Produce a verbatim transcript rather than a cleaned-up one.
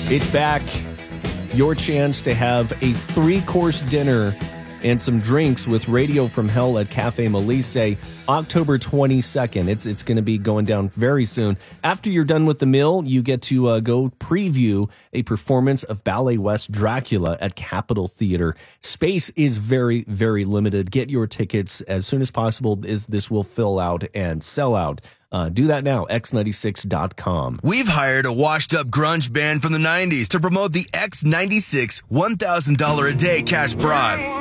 It's back. Your chance to have a three-course dinner and some drinks with Radio from Hell at Cafe Melisse, October twenty-second. It's it's going to be going down very soon. After you're done with the meal, you get to uh, go preview a performance of Ballet West Dracula at Capitol Theater. Space is very, very limited. Get your tickets as soon as possible. Is This will fill out and sell out. Uh, do that now, x ninety-six dot com. We've hired a washed-up grunge band from the nineties to promote the X ninety-six one thousand dollars a day cash prize.